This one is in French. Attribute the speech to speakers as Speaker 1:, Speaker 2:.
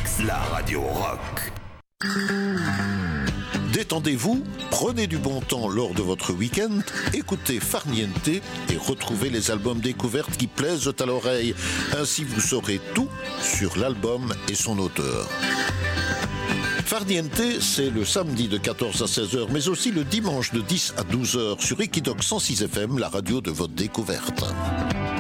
Speaker 1: la radio rock.
Speaker 2: Détendez-vous, prenez du bon temps lors de votre week-end, écoutez Farniente et retrouvez les albums découvertes qui plaisent à l'oreille. Ainsi vous saurez tout sur l'album et son auteur. Farniente, c'est le samedi de 14 à 16h, mais aussi le dimanche de 10 à 12h sur Equidoc 106 FM, la radio de votre découverte.